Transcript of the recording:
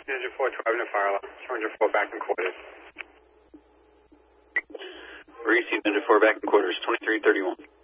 Engine 4 driving to fire alarm. 204 back in quarters. Received Engine 4 back in quarters, 2331.